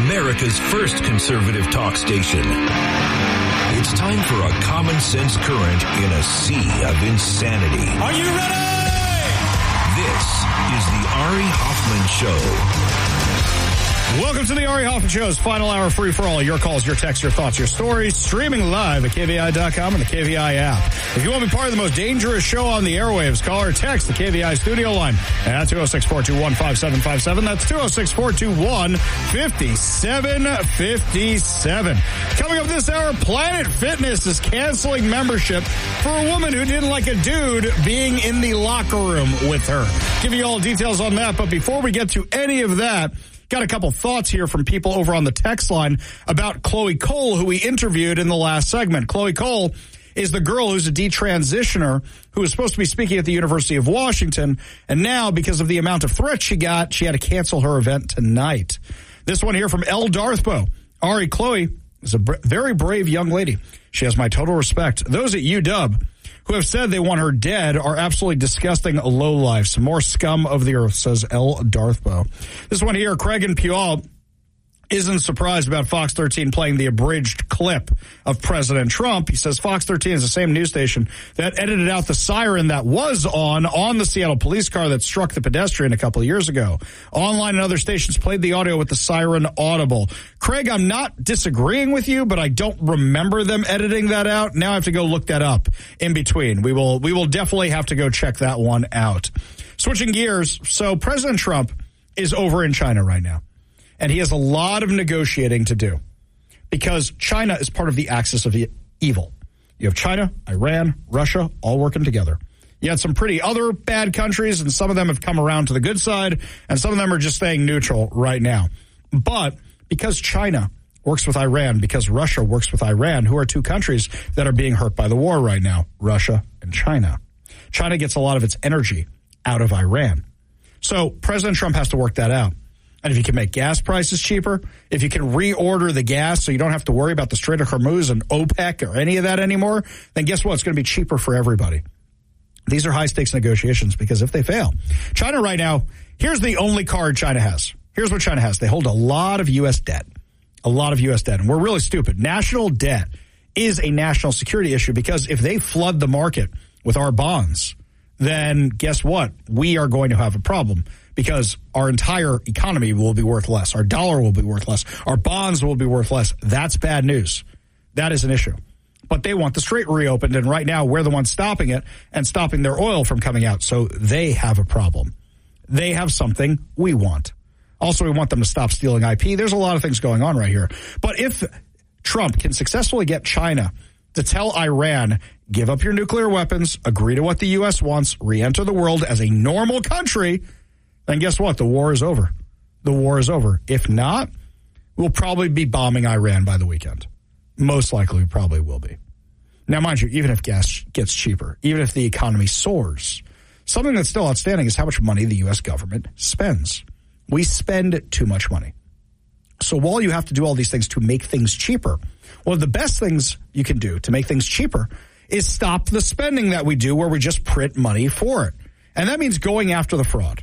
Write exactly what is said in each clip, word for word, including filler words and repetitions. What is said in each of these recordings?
America's first conservative talk station. It's time for a common sense current in a sea of insanity. Are you ready? This is the Ari Hoffman Show. Welcome to the Ari Hoffman Show's final hour free for all. Your calls, your texts, your thoughts, your stories, streaming live at K V I dot com and the K V I app. If you want to be part of the most dangerous show on the airwaves, call or text the K V I studio line at two oh six, four two one, five seven five seven. That's two oh six, four two one, five seven five seven. Coming up this hour, Planet Fitness is canceling membership for a woman who didn't like a dude being in the locker room with her. Give you all details on that, but before we get to any of that, got a couple thoughts here from people over on the text line about Chloe Cole, who we interviewed in the last segment. Chloe Cole is the girl who's a detransitioner who was supposed to be speaking at the University of Washington, and now, because of the amount of threats she got, she had to cancel her event tonight. This one here from L. Darthbo. Ari, Chloe is a br- very brave young lady. She has my total respect. Those at U W who have said they want her dead are absolutely disgusting lowlifes. More scum of the earth, says L. Darthbo. This one here, Craig and Puyallup isn't surprised about Fox thirteen playing the abridged clip of President Trump. He says Fox thirteen is the same news station that edited out the siren that was on on the Seattle police car that struck the pedestrian a couple of years ago. Online and other stations played the audio with the siren audible. Craig, I'm not disagreeing with you, but I don't remember them editing that out. Now I have to go look that up in between. We will we will definitely have to go check that one out. Switching gears, so President Trump is over in China right now. And he has a lot of negotiating to do because China is part of the axis of evil. You have China, Iran, Russia, all working together. You had some pretty other bad countries, and some of them have come around to the good side, and some of them are just staying neutral right now. But because China works with Iran, because Russia works with Iran, who are two countries that are being hurt by the war right now, Russia and China. China gets a lot of its energy out of Iran. So President Trump has to work that out. And if you can make gas prices cheaper, if you can reorder the gas so you don't have to worry about the Strait of Hormuz and OPEC or any of that anymore, then guess what? It's going to be cheaper for everybody. These are high-stakes negotiations because if they fail, China right now, here's the only card China has. Here's what China has. They hold a lot of U S debt, a lot of U S debt. And we're really stupid. National debt is a national security issue because if they flood the market with our bonds, then guess what? We are going to have a problem. Because our entire economy will be worth less. Our dollar will be worth less. Our bonds will be worth less. That's bad news. That is an issue. But they want the strait reopened, and right now we're the ones stopping it and stopping their oil from coming out. So they have a problem. They have something we want. Also, we want them to stop stealing I P. There's a lot of things going on right here. But if Trump can successfully get China to tell Iran, give up your nuclear weapons, agree to what the U S wants, re-enter the world as a normal country, then guess what? The war is over. The war is over. If not, we'll probably be bombing Iran by the weekend. Most likely we probably will be. Now, mind you, even if gas gets cheaper, even if the economy soars, something that's still outstanding is how much money the U S government spends. We spend too much money. So while you have to do all these things to make things cheaper, one of the best things you can do to make things cheaper is stop the spending that we do where we just print money for it. And that means going after the fraud.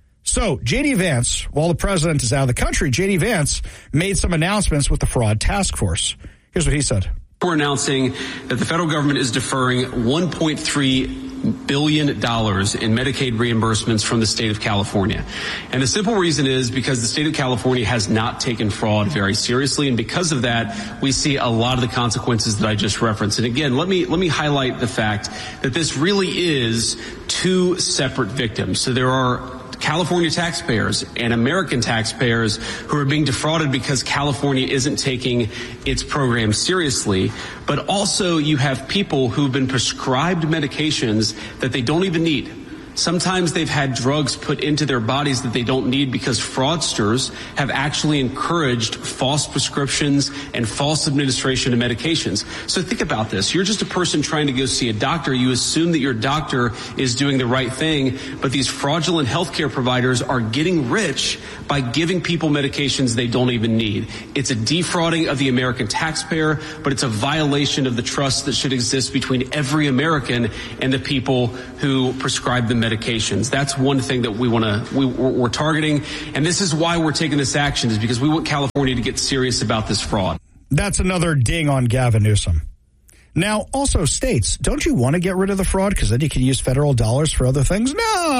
So J D. Vance, while the president is out of the country, J D. Vance made some announcements with the fraud task force. Here's what he said. We're announcing that the federal government is deferring one point three billion dollars in Medicaid reimbursements from the state of California. And the simple reason is because the state of California has not taken fraud very seriously. And because of that, we see a lot of the consequences that I just referenced. And again, let me let me highlight the fact that this really is two separate victims. So there are California taxpayers and American taxpayers who are being defrauded because California isn't taking its program seriously. But also you have people who've been prescribed medications that they don't even need. Sometimes they've had drugs put into their bodies that they don't need because fraudsters have actually encouraged false prescriptions and false administration of medications. So think about this. You're just a person trying to go see a doctor. You assume that your doctor is doing the right thing, but these fraudulent healthcare providers are getting rich by giving people medications they don't even need. It's a defrauding of the American taxpayer, but it's a violation of the trust that should exist between every American and the people who prescribe them medications. That's one thing that we want to, we, we're targeting. And this is why we're taking this action, is because we want California to get serious about this fraud. That's another ding on Gavin Newsom. Now, also states, don't you want to get rid of the fraud because then you can use federal dollars for other things?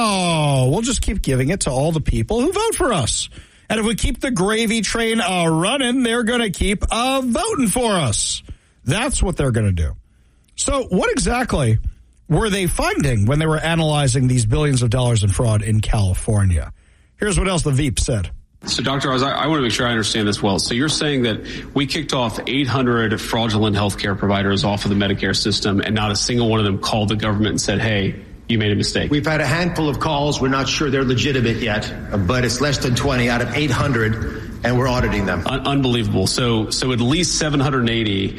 No, we'll just keep giving it to all the people who vote for us. And if we keep the gravy train uh, running, they're going to keep uh, voting for us. That's what they're going to do. So what exactly were they finding when they were analyzing these billions of dollars in fraud in California? Here's what else the Veep said. So, Doctor Oz, I, I want to make sure I understand this well. So you're saying that we kicked off eight hundred fraudulent healthcare providers off of the Medicare system, and not a single one of them called the government and said, hey, you made a mistake. We've had a handful of calls. We're not sure they're legitimate yet, but it's less than twenty out of eight hundred, and we're auditing them. Un- unbelievable. So, so at least seven hundred eighty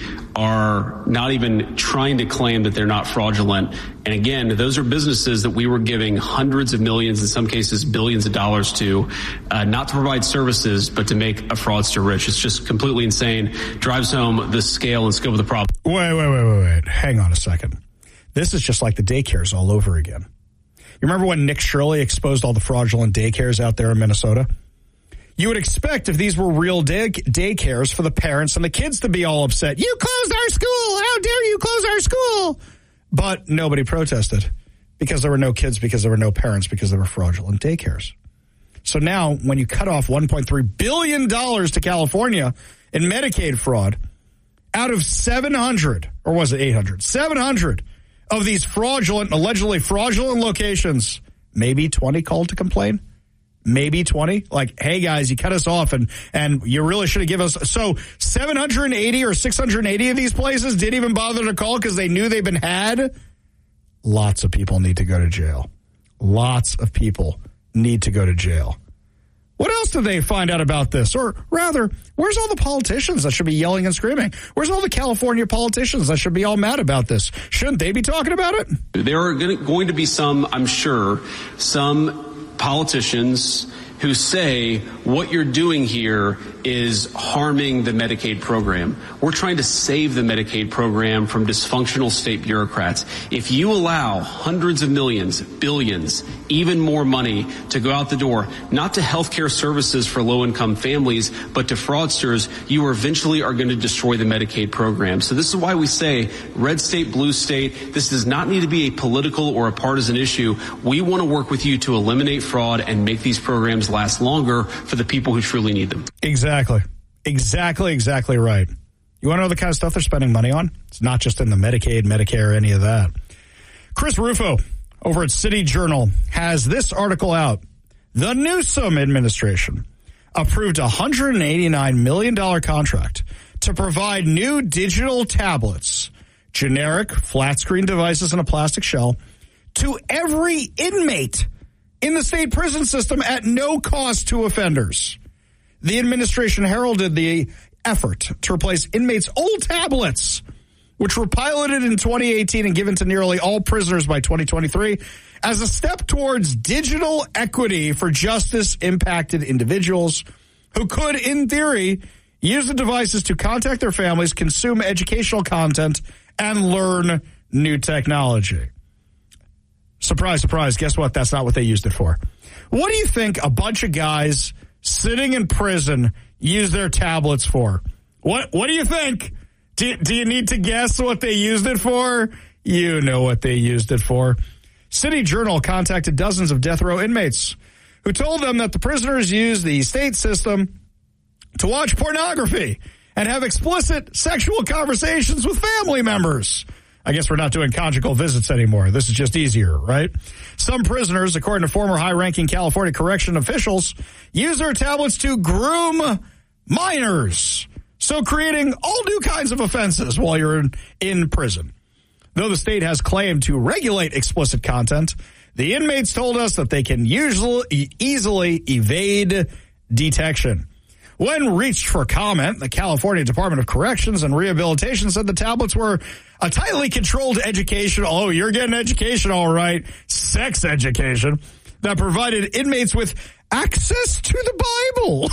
are not even trying to claim that they're not fraudulent. And again, those are businesses that we were giving hundreds of millions, in some cases billions of dollars to, uh, not to provide services, but to make a fraudster rich. It's just completely insane. Drives home the scale and scope of the problem. Wait, wait, wait, wait, wait. Hang on a second. This is just like the daycares all over again. You remember when Nick Shirley exposed all the fraudulent daycares out there in Minnesota? You would expect, if these were real day- daycares, for the parents and the kids to be all upset. You closed our school! How dare you close our school! But nobody protested because there were no kids, because there were no parents, because there were fraudulent daycares. So now, when you cut off one point three billion dollars to California in Medicaid fraud, out of seven hundred, or was it eight hundred? seven hundred of these fraudulent, allegedly fraudulent locations, maybe twenty called to complain? Maybe twenty? Like, hey, guys, you cut us off, and, and you really should have given us... So seven hundred eighty or six hundred eighty of these places didn't even bother to call because they knew they've been had? Lots of people need to go to jail. Lots of people need to go to jail. What else did they find out about this? Or rather, where's all the politicians that should be yelling and screaming? Where's all the California politicians that should be all mad about this? Shouldn't they be talking about it? There are going to be some, I'm sure, some politicians who say what you're doing here is harming the Medicaid program. We're trying to save the Medicaid program from dysfunctional state bureaucrats. If you allow hundreds of millions, billions, even more money to go out the door, not to healthcare services for low-income families, but to fraudsters, you eventually are going to destroy the Medicaid program. So this is why we say red state, blue state, this does not need to be a political or a partisan issue. We want to work with you to eliminate fraud and make these programs last longer for the people who truly need them. Exactly. Exactly, exactly right. You want to know the kind of stuff they're spending money on? It's not just in the Medicaid, Medicare, any of that. Chris Rufo over at City Journal has this article out. The Newsom administration approved a one hundred eighty-nine million dollars contract to provide new digital tablets, generic flat-screen devices in a plastic shell, to every inmate in the state prison system at no cost to offenders. The administration heralded the effort to replace inmates' old tablets, which were piloted in twenty eighteen and given to nearly all prisoners by twenty twenty-three, as a step towards digital equity for justice-impacted individuals who could, in theory, use the devices to contact their families, consume educational content, and learn new technology. Surprise, surprise. Guess what? That's not what they used it for. What do you think a bunch of guys sitting in prison use their tablets for? What What do you think? Do, do you need to guess what they used it for? You know what they used it for. City Journal contacted dozens of death row inmates who told them that the prisoners use the state system to watch pornography and have explicit sexual conversations with family members. I guess we're not doing conjugal visits anymore. This is just easier, right? Some prisoners, according to former high-ranking California correction officials, use their tablets to groom minors, so creating all new kinds of offenses while you're in, in prison. Though the state has claimed to regulate explicit content, the inmates told us that they can usually easily evade detection. When reached for comment, the California Department of Corrections and Rehabilitation said the tablets were a tightly controlled education. Oh, you're getting education, all right. Sex education that provided inmates with access to the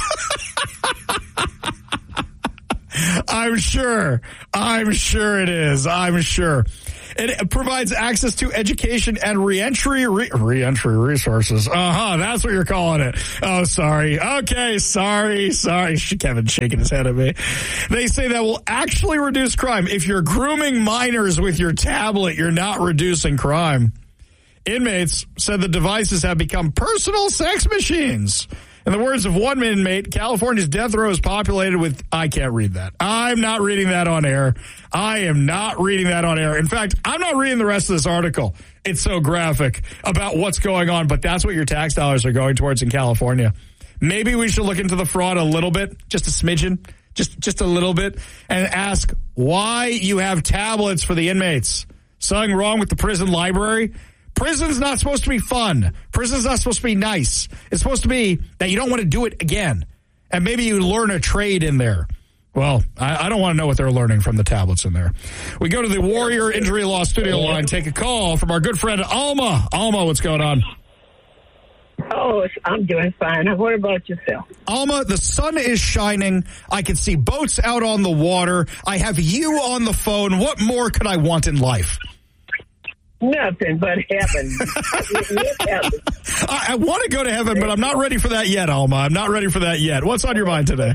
Bible. I'm sure. I'm sure it is. I'm sure. It provides access to education and reentry re- reentry resources. Uh-huh, that's what you're calling it. Oh, sorry. Okay, sorry, sorry. Kevin's shaking his head at me. They say that will actually reduce crime. If you're grooming minors with your tablet, you're not reducing crime. Inmates said the devices have become personal sex machines. In the words of one inmate, California's death row is populated with... I can't read that. I'm not reading that on air. I am not reading that on air. In fact, I'm not reading the rest of this article. It's so graphic about what's going on, but that's what your tax dollars are going towards in California. Maybe we should look into the fraud a little bit, just a smidgen, just, just a little bit, and ask why you have tablets for the inmates. Something wrong with the prison library? Prison's not supposed to be fun. Prison's not supposed to be nice. It's supposed to be that you don't want to do it again. And maybe you learn a trade in there. Well, I, I don't want to know what they're learning from the tablets in there. We go to the Warrior Injury Law studio line, take a call from our good friend Alma. Alma, what's going on? Oh, I'm doing fine. What about yourself? Alma, the sun is shining. I can see boats out on the water. I have you on the phone. What more could I want in life? Nothing but heaven. I, I want to go to heaven, but I'm not ready for that yet, Alma. I'm not ready for that yet. What's on your mind today?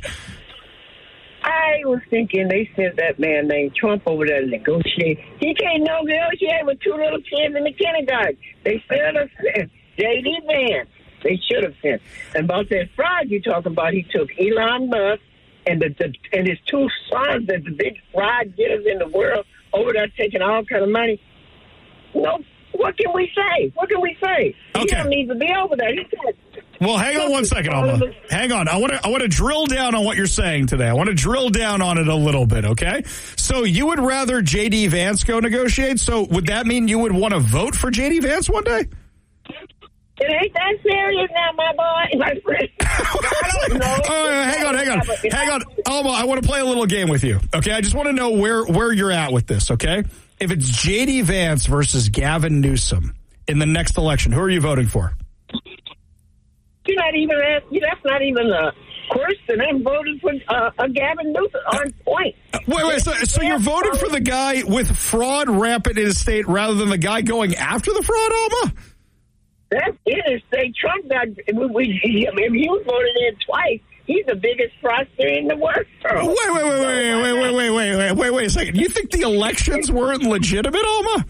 I was thinking they sent that man named Trump over there to negotiate. He can't negotiate with two little kids in the kindergarten. They should have sent J D Vance. They should have sent. And about that fraud you talking about, he took Elon Musk and the, the and his two sons, the, the big fraud getters in the world, over there taking all kind of money. No, what can we say? What can we say? Okay. He don't need to be over there. He said, well, hang on one second, Alma. Hang on. I want to I want to drill down on what you're saying today. I want to drill down on it a little bit, okay? So you would rather J D Vance go negotiate? So would that mean you would want to vote for J D Vance one day? It ain't that serious now, my boy. My friend. I don't know. Oh, hang on, hang on. Hang on. Alma, I want to play a little game with you, okay? I just want to know where, where you're at with this, okay? If it's J D Vance versus Gavin Newsom in the next election, who are you voting for? You're not even asking. That's not even a question. I'm voting for uh, a Gavin Newsom on point. Wait, wait. So, so you're voting for the guy with fraud rampant in his state rather than the guy going after the fraud, Alma? That's interstate. Trump got. We, we, I mean, he was voted in twice. He's the biggest fraudster in the world. Wait, wait, wait, wait, wait, wait, wait, wait, wait, wait, wait a second. You think the elections weren't legitimate, Alma?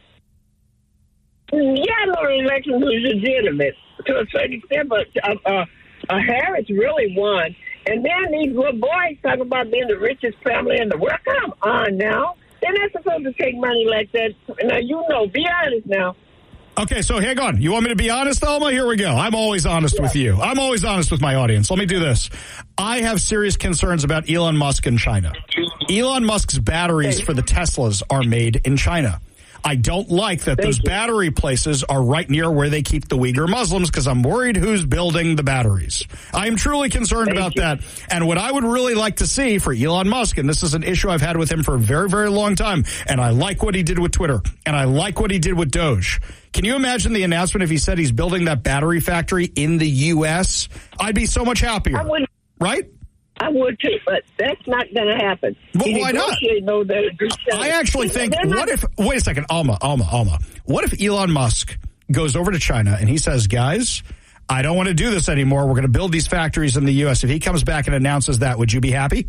Yeah, no, the elections was legitimate to a certain extent, but uh, uh, uh, Harris really won. And then these little boys talking about being the richest family in the world. Come on now. They're not supposed to take money like that. Now, you know, be honest now. Okay, so hang on. You want me to be honest, Alma? Here we go. I'm always honest yeah. with you. I'm always honest with my audience. Let me do this. I have serious concerns about Elon Musk in China. Elon Musk's batteries for the Teslas are made in China. I don't like that those battery places are right near where they keep the Uyghur Muslims because I'm worried who's building the batteries. I am truly concerned about that. And what I would really like to see for Elon Musk, and this is an issue I've had with him for a very, very long time, and I like what he did with Twitter, and I like what he did with Doge. Can you imagine the announcement if he said he's building that battery factory in the U S? I'd be so much happier. I would, right? I would too, but that's not going to happen. Well, why not? Know that I actually think, what if, wait a second, Alma, Alma, Alma. What if Elon Musk goes over to China and he says, guys, I don't want to do this anymore. We're going to build these factories in the U S. If he comes back and announces that, would you be happy?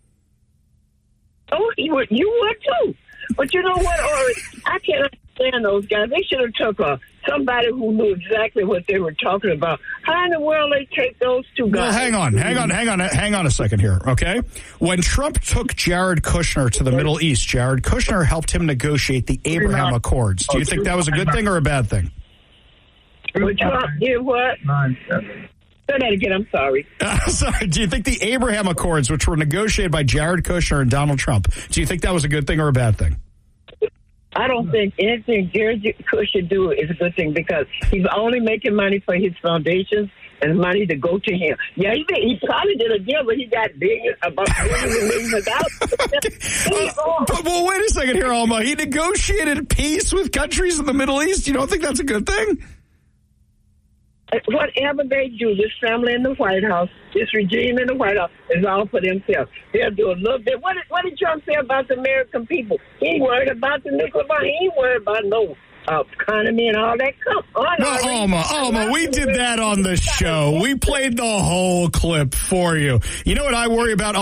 Oh, you would, you would too. But you know what, Ori? I can't understand those guys. They should have took a, somebody who knew exactly what they were talking about. How in the world they take those two guys? Well, hang on, hang on, hang on, hang on a second here, okay? When Trump took Jared Kushner to the Middle East, Jared Kushner helped him negotiate the Abraham Accords. Do you think that was a good thing or a bad thing? Well, Trump did what? Nine, seven. Say that again, I'm sorry. Uh, sorry. Do you think the Abraham Accords, which were negotiated by Jared Kushner and Donald Trump, do you think that was a good thing or a bad thing? I don't think anything Jared Kushner do is a good thing because he's only making money for his foundations and money to go to him. Yeah, he, he probably did a deal, but he got billions, about billions and millions of dollars. uh, but, well, wait a second here, Alma. He negotiated peace with countries in the Middle East. You don't think that's a good thing? Whatever they do, this family in the White House, this regime in the White House, is all for themselves. They'll do a little bit. What did, what did Trump say about the American people? He ain't worried about the nuclear bomb. He ain't worried about no uh, economy and all that. Come on. Well, Alma, Alma, we did that on the show. We played the whole clip for you. You know what I worry about?